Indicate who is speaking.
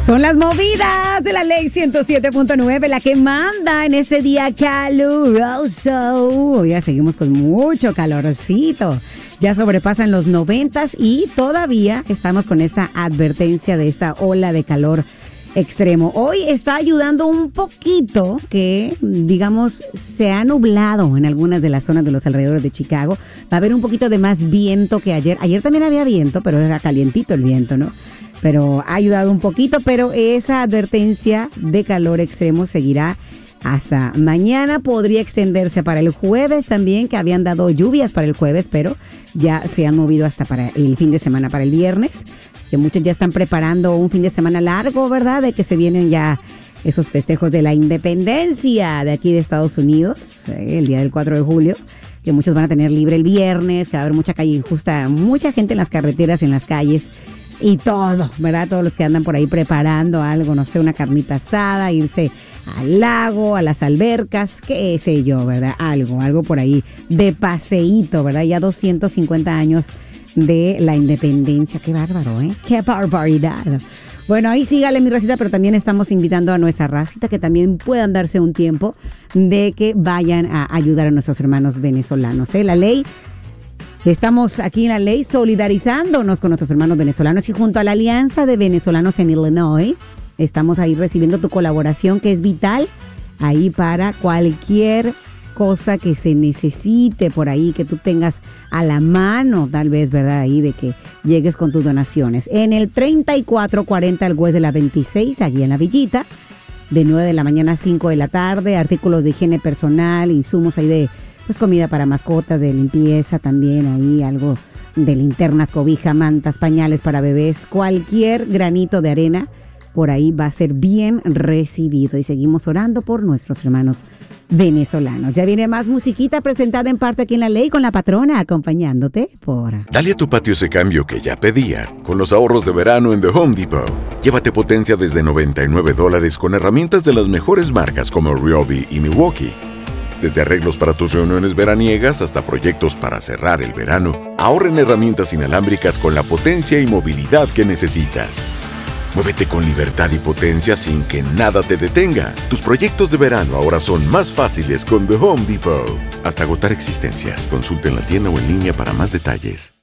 Speaker 1: Son las movidas de la ley 107.9, la que manda en este día caluroso. Ya seguimos con mucho calorcito. Ya sobrepasan los 90 y todavía estamos con esa advertencia de esta ola de calor extremo. Hoy está ayudando un poquito que, digamos, se ha nublado en algunas de las zonas de los alrededores de Chicago. Va a haber un poquito de más viento que ayer. Ayer también había viento, pero era calientito el viento, ¿no? Pero ha ayudado un poquito, pero esa advertencia de calor extremo seguirá hasta mañana. Podría extenderse para el jueves también, que habían dado lluvias para el jueves, pero ya se han movido hasta para el fin de semana, para el viernes, que muchos ya están preparando un fin de semana largo, ¿verdad? De que se vienen ya esos festejos de la independencia de aquí de Estados Unidos, el día del 4 de julio, que muchos van a tener libre el viernes, que va a haber mucha calle injusta, mucha gente en las carreteras, en las calles, y todo, ¿verdad? Todos los que andan por ahí preparando algo, no sé, una carnita asada, irse al lago, a las albercas, qué sé yo, ¿verdad? Algo por ahí de paseíto, ¿verdad? Ya 250 años de la independencia. Qué bárbaro, ¿eh? Qué barbaridad. Bueno, ahí sígale mi racita, pero también estamos invitando a nuestra racita que también puedan darse un tiempo de que vayan a ayudar a nuestros hermanos venezolanos, ¿eh? La ley. Estamos aquí en la ley solidarizándonos con nuestros hermanos venezolanos y junto a la Alianza de Venezolanos en Illinois estamos ahí recibiendo tu colaboración, que es vital ahí para cualquier cosa que se necesite por ahí, que tú tengas a la mano, tal vez, ¿verdad? Ahí de que llegues con tus donaciones. En el 3440 al West de la 26, allí en la Villita, de 9 de la mañana a 5 de la tarde, artículos de higiene personal, insumos ahí de pues comida para mascotas, de limpieza también, ahí algo de linternas, cobija, mantas, pañales para bebés, cualquier granito de arena por ahí va a ser bien recibido. Y seguimos orando por nuestros hermanos venezolanos. Ya viene más musiquita presentada en parte aquí en la ley con la patrona acompañándote por...
Speaker 2: Dale a tu patio ese cambio que ya pedía con los ahorros de verano en The Home Depot. Llévate potencia desde $99 con herramientas de las mejores marcas como Ryobi y Milwaukee. Desde arreglos para tus reuniones veraniegas hasta proyectos para cerrar el verano, ahorra en herramientas inalámbricas con la potencia y movilidad que necesitas. Muévete con libertad y potencia sin que nada te detenga. Tus proyectos de verano ahora son más fáciles con The Home Depot. Hasta agotar existencias. Consulta en la tienda o en línea para más detalles.